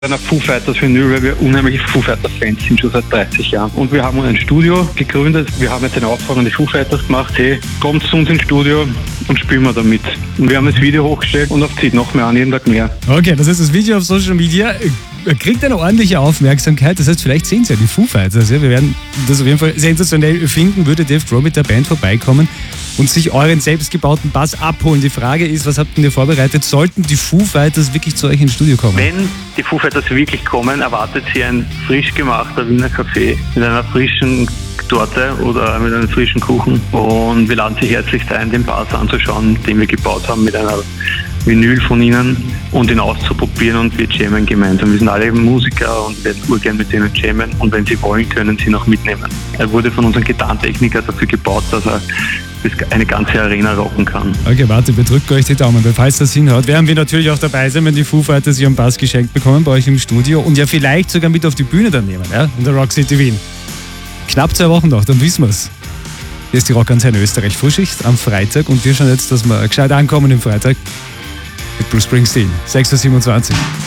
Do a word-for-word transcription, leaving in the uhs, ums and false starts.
einer Foo Fighters Vinyl, weil wir unheimliche Foo Fighters Fans sind, schon seit dreißig Jahren. Und wir haben ein Studio gegründet. Wir haben jetzt eine Aufforderung an die Foo Fighters gemacht, hey, kommt zu uns ins Studio und spielen wir damit. Und wir haben das Video hochgestellt und auf zieht noch mehr an, jeden Tag mehr. Okay, das heißt, das Video auf Social Media kriegt eine ordentliche Aufmerksamkeit. Das heißt, vielleicht sehen Sie ja die Foo Fighters. Ja? Wir werden das auf jeden Fall sensationell finden. Würde Dave Grohl mit der Band vorbeikommen und sich euren selbstgebauten Bass abholen. Die Frage ist, was habt ihr vorbereitet? Sollten die Foo Fighters wirklich zu euch ins Studio kommen? Wenn die Foo Fighters wirklich kommen, erwartet sie ein frisch gemachter Wiener Kaffee mit einer frischen Torte oder mit einem frischen Kuchen. Und wir laden Sie herzlich ein, den Bass anzuschauen, den wir gebaut haben mit einer Vinyl von ihnen und ihn auszuprobieren, und wir jammen gemeinsam. Wir sind alle Musiker und werden urgern mit denen jammen, und wenn sie wollen, können sie noch mitnehmen. Er wurde von unserem Gitarrentechniker dafür gebaut, dass er eine ganze Arena rocken kann. Okay, warte, wir drücken euch die Daumen, weil falls das hinhaut, werden wir natürlich auch dabei sein, wenn die Foo Fighters ihren Bass geschenkt bekommen bei euch im Studio und ja vielleicht sogar mit auf die Bühne dann nehmen, ja, in der Rock City Wien. Knapp zwei Wochen noch, dann wissen wir's. Hier ist die Rockantenne Österreich Frühschicht am Freitag, und wir schauen jetzt, dass wir gescheit ankommen im Freitag mit Bruce Springsteen, sechs Uhr siebenundzwanzig.